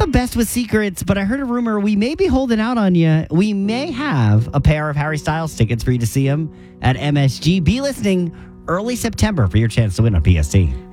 best with secrets, but I heard a rumor we may be holding out on you. We may have a pair of Harry Styles tickets for you to see him at MSG. Be listening early September for your chance to win on PST.